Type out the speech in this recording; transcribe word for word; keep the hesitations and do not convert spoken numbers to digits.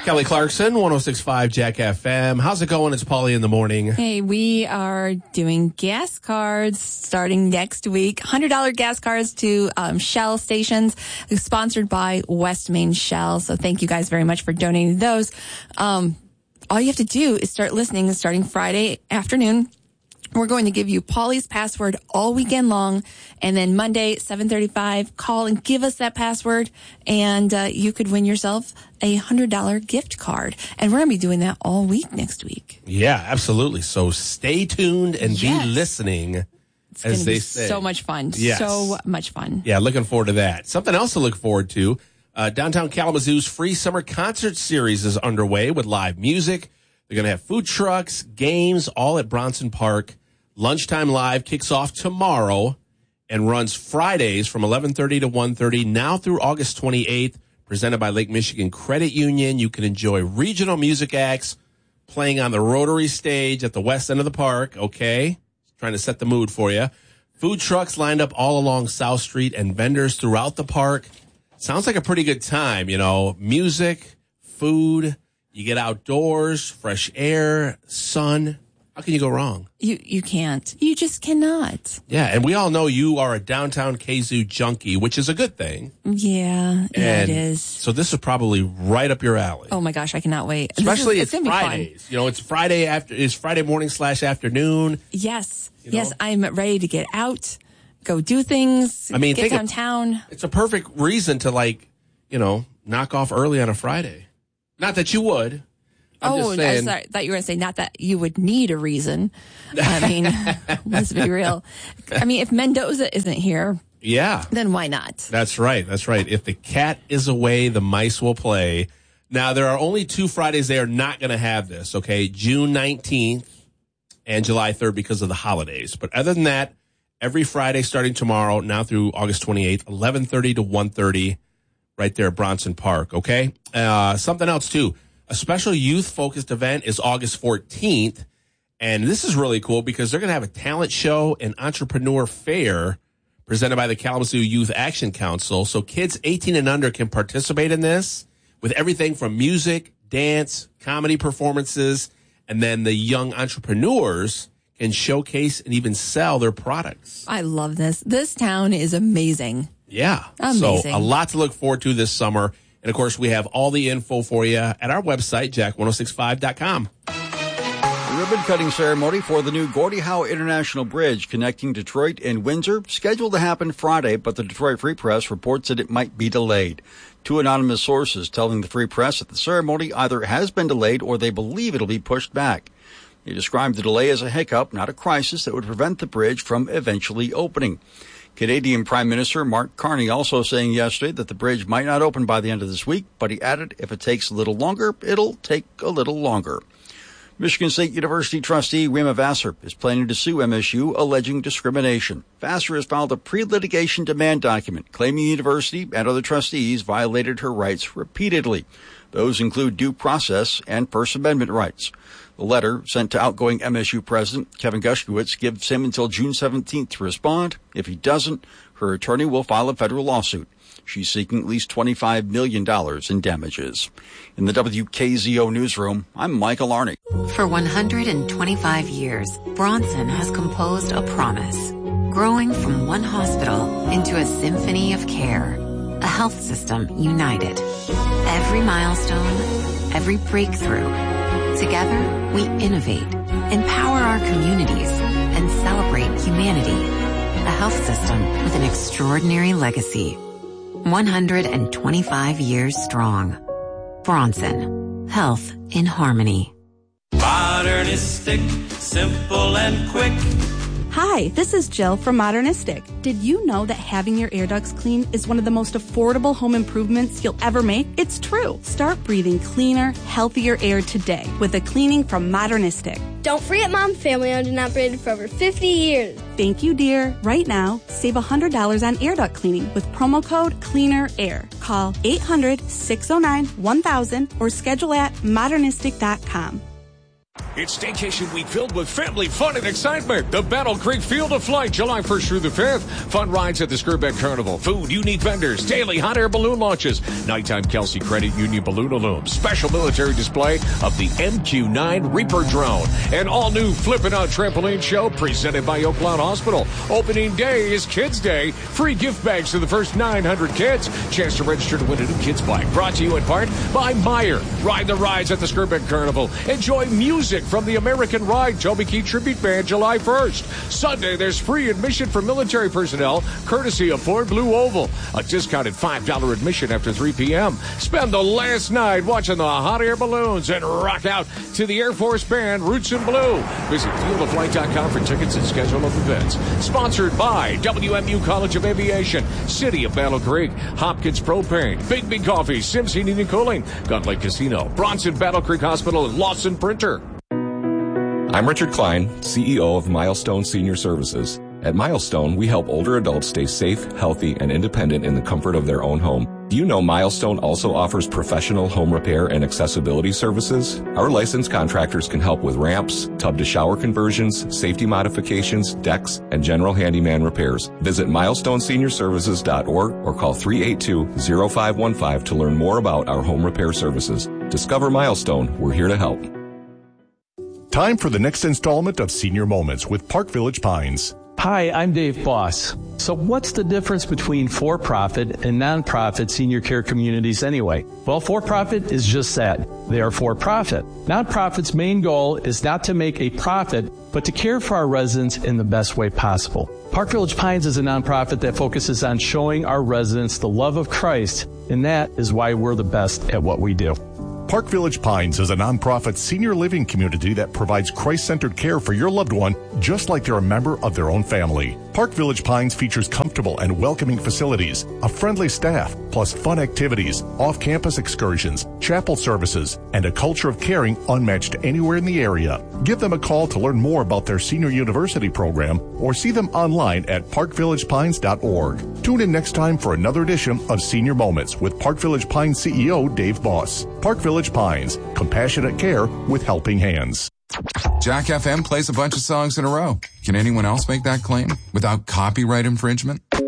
Kelly Clarkson, one oh six point five Jack F M. How's it going? It's Paulie in the morning. Hey, we are doing gas cards starting next week. one hundred dollars gas cards to um, Shell stations, sponsored by West Main Shell. So thank you guys very much for donating those. Um, all you have to do is start listening starting Friday afternoon. We're going to give you Paulie's password all weekend long. And then Monday, seven thirty-five, call and give us that password. And uh, you could win yourself a one hundred dollars gift card. And we're going to be doing that all week next week. Yeah, absolutely. So stay tuned and Yes. be listening, It's as going to they be say. so much fun. Yes. So much fun. Yeah, looking forward to that. Something else to look forward to. Uh, Downtown Kalamazoo's free summer concert series is underway with live music. They're going to have food trucks, games, all at Bronson Park. Lunchtime Live kicks off tomorrow and runs Fridays from eleven thirty to one thirty, now through August twenty-eighth, presented by Lake Michigan Credit Union. You can enjoy regional music acts playing on the Rotary stage at the west end of the park, okay? Trying to set the mood for you. Food trucks lined up all along South Street and vendors throughout the park. Sounds like a pretty good time, you know. Music, food, you get outdoors, fresh air, sun. How can you go wrong? You you can't. You just cannot. Yeah, and we all know you are a downtown K Z U junkie, which is a good thing. Yeah, yeah, And it is. So this is probably right up your alley. Oh my gosh, I cannot wait. This Especially is, it's, it's gonna Fridays. You know, it's Friday after. It's Friday morning slash afternoon. Be fun. Yes, You know? yes, I'm ready to get out, go do things. I mean, get think of- downtown. It's a perfect reason to, like, you know, knock off early on a Friday. Not that you would. I'm oh, just I saying. thought thought you were going to say not that you would need a reason. I mean, let's be real. I mean, if Mendoza isn't here, Yeah. then why not? That's right. That's right. If the cat is away, the mice will play. Now, there are only two Fridays they are not going to have this, okay? June nineteenth and July third because of the holidays. But other than that, every Friday starting tomorrow, now through August twenty-eighth, eleven thirty to one thirty, right there at Bronson Park, okay? Uh, something else, too. A special youth-focused event is August fourteenth. And this is really cool because they're going to have a talent show and entrepreneur fair presented by the Kalamazoo Youth Action Council. So kids eighteen and under can participate in this with everything from music, dance, comedy performances, and then the young entrepreneurs can showcase and even sell their products. I love this. This town is amazing. Yeah. Amazing. So a lot to look forward to this summer. And, of course, we have all the info for you at our website, jack ten sixty-five dot com. The ribbon-cutting ceremony for the new Gordie Howe International Bridge connecting Detroit and Windsor scheduled to happen Friday, but the Detroit Free Press reports that it might be delayed. Two anonymous sources telling the Free Press that the ceremony either has been delayed or they believe it'll be pushed back. They described the delay as a hiccup, not a crisis that would prevent the bridge from eventually opening. Canadian Prime Minister Mark Carney also saying yesterday that the bridge might not open by the end of this week, but he added if it takes a little longer, it'll take a little longer. Michigan State University trustee Rima Vassar is planning to sue M S U alleging discrimination. Vassar has filed a pre-litigation demand document claiming the university and other trustees violated her rights repeatedly. Those include due process and First Amendment rights. The letter, sent to outgoing M S U President Kevin Gushkowitz, gives him until June seventeenth to respond. If he doesn't, her attorney will file a federal lawsuit. She's seeking at least twenty-five million dollars in damages. In the W K Z O newsroom, I'm Michael Arney. For one hundred twenty-five years, Bronson has composed a promise, growing from one hospital into a symphony of care, a health system united. Every milestone, every breakthrough, together we innovate, empower our communities, and celebrate humanity. A health system with an extraordinary legacy. one hundred twenty-five years strong. Bronson. Health in harmony. Modernistic, simple and quick. Hi, this is Jill from Modernistic. Did you know that having your air ducts cleaned is one of the most affordable home improvements you'll ever make? It's true. Start breathing cleaner, healthier air today with a cleaning from Modernistic. Don't forget Mom Family Owned and Operated for over fifty years. Thank you, dear. Right now, save one hundred dollars on air duct cleaning with promo code CLEANER-AIR. Call eight hundred, six oh nine, one thousand or schedule at modernistic dot com. It's staycation week filled with family fun and excitement. The Battle Creek Field of Flight, July first through the fifth. Fun rides at the Skirbeck Carnival. Food, unique vendors, daily hot air balloon launches. Nighttime Kelsey Credit Union Balloon Illume. Special military display of the M Q nine Reaper drone. An all-new Flippin' Out Trampoline Show presented by Oak Lawn Hospital. Opening day is Kids Day. Free gift bags to the first nine hundred kids. Chance to register to win a new kids bike. Brought to you in part by Meyer. Ride the rides at the Skirbeck Carnival. Enjoy music from the American Ride Toby Keith Tribute Band July first. Sunday, there's free admission for military personnel, courtesy of Ford Blue Oval. A discounted five dollars admission after three p.m. Spend the last night watching the hot air balloons and rock out to the Air Force Band Roots in Blue. Visit field of flight dot com for tickets and schedule of events. Sponsored by W M U College of Aviation, City of Battle Creek, Hopkins Propane, Bigby Coffee, Sims Heating and Cooling, Gun Lake Casino, Bronson Battle Creek Hospital, and Lawson Printer. I'm Richard Klein, C E O of Milestone Senior Services. At Milestone, we help older adults stay safe, healthy, and independent in the comfort of their own home. Do you know Milestone also offers professional home repair and accessibility services? Our licensed contractors can help with ramps, tub-to-shower conversions, safety modifications, decks, and general handyman repairs. Visit milestone senior services dot org or call three eight two, zero five one five to learn more about our home repair services. Discover Milestone. We're here to help. Time for the next installment of Senior Moments with Park Village Pines. Hi, I'm Dave Boss. So what's the difference between for-profit and non-profit senior care communities anyway? Well, for-profit is just that. They are for-profit. Non-profit's main goal is not to make a profit, but to care for our residents in the best way possible. Park Village Pines is a nonprofit that focuses on showing our residents the love of Christ, and that is why we're the best at what we do. Park Village Pines is a nonprofit senior living community that provides Christ-centered care for your loved one, just like they're a member of their own family. Park Village Pines features comfortable and welcoming facilities, a friendly staff, plus fun activities, off-campus excursions, chapel services, and a culture of caring unmatched anywhere in the area. Give them a call to learn more about their senior university program or see them online at park village pines dot org. Tune in next time for another edition of Senior Moments with Park Village Pines C E O Dave Boss. Park Village Pines, compassionate care with helping hands. Jack F M plays a bunch of songs in a row. Can anyone else make that claim without copyright infringement?